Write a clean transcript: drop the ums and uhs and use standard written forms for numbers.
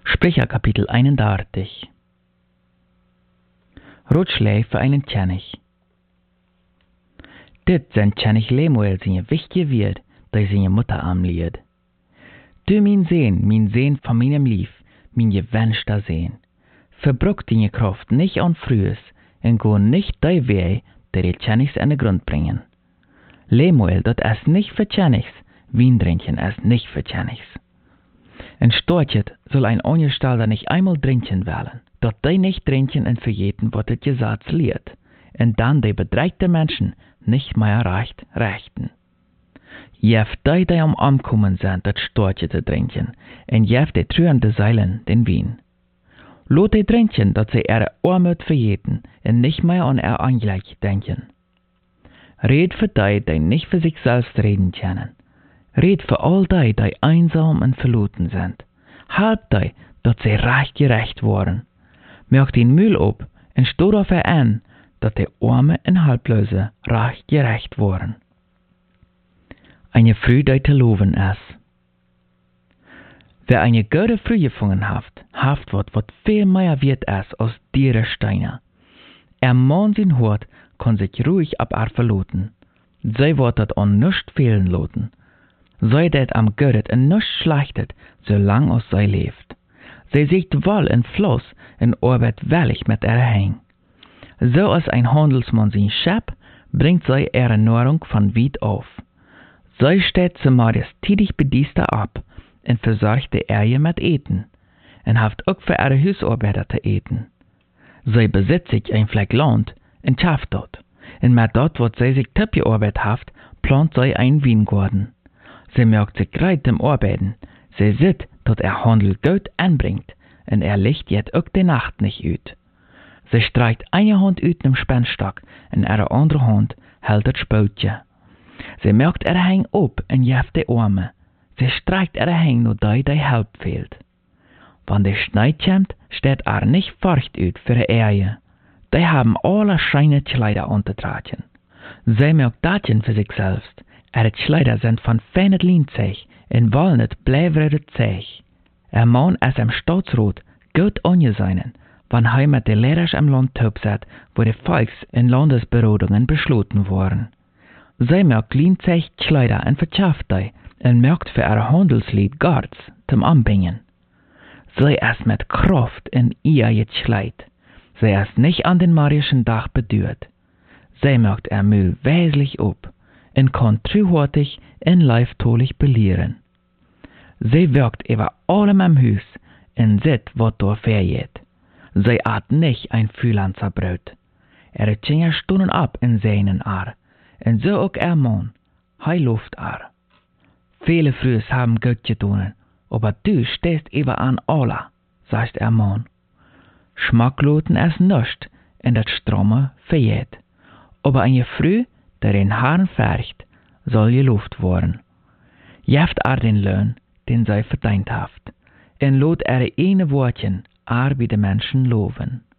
Sprecher Kapitel 31. Ratschläge für einen König. Dit zijn König Lemuel zijn wichtige Wert, die zijn Mutter anlied. Du mijn Sehn von meinem Lief, mein gewünschter Sehn. Verbruch deine Kraft nicht an Frühes, und go nicht die Wege, die Königs an den Grund bringen. Lemuel, dat ist nicht für Königs, Wein trinken ist nicht für Königs. En Storchet soll ein Angestellter nicht einmal trinken wollen, dat die nicht trinken und vergeten, was das Gesetz lehrt, und dann die bedreigte Menschen nicht mehr rechten. Jeft die am Ankommen sind, das Storchet zu trinken, und jeft die trüende Seilen den Wein. Lot die trinken, dat sie ihre Armut vergeten und nicht mehr an ihr Angleich denken. Red für die nicht für sich selbst reden können. Red für all die einsam und verloren sind. Halb die, dat sie recht gerecht worden. Merk den Müll ab und steh dafür an, dat die Arme und Halblose recht gerecht worden. Eine Früh, die zu loben ist. Wer eine gute Früh gefangen haft wat viel mehr wert ist als diere Steine. Mann sein Hort kann sich ruhig ab verloten. Sie wird dat an nichts fehlen loten. Sie det am Gödet en nichts schlechtet, solang als sie lebt. Sie sieht wohl in Fluss und arbeitet wellig mit ihrer Hang. So als ein Handelsmann sein Schäpp, bringt sie ihre Nahrung von weit auf. Sie steht zumeist tätig bedienste ab und versorgt die Ehe mit Eten, und haft auch für ihre Hausarbeiter zu eten. Sie besitzt sich ein Fleck Land und schafft dort, und mit dort, was sie sich tipp gearbeitet haft, plant sie ein Weingarten. Sie merkt sich greit im Arbeiten. Sie sieht, dass Handel Geld anbringt, und legt jet auch die Nacht nicht ut. Sie streicht eine Hand ut im Spannstock, und ihre andere Hand hält das Spötje. Sie merkt Hang ab und jeft die Arme. Sie streicht Hang nur die Help fehlt. Wenn die Schneid kommt, steht nicht furcht ut für die Ehe. Die haben alle scheine Kleider untertragen. Sie merkt datchen für sich selbst. Ihre Kleider sind von feiner Leinzeug und walnut bleibröde Zeug. Mann ist im Staatsrot gut angesehen, wenn er mit den Lehrers am Land topset, wo die Volks- und Landesberodungen beschlossen wurden. Sie merkt Leinzeug Kleider und verschafft die und merkt für ihr Handelslied Garts zum Anbringen. Sie ist mit Kraft in ihr gekleidet. Sie ist nicht an den marischen Dach bedürt. Sie merkt ihr Müll wesentlich ab und kann treuhärtig und leiftolig belehren. Sie wirkt über allem am Haus und sieht, was da vergeht. Sie hat nicht ein Freelancerbrot. Kinder stunden ab in seinen und so auch Mann, luft Viele Frühs haben Gott getan, aber du stehst über an alle, sagt Mann. Schmackloten ist nicht, und das Stromme vergeht. Aber eine Früh, der den Haaren färcht, soll gelobt worden. Jeft den Lohn, den sie verdient haft, und lot ihre eine Wortchen bei den Menschen loben.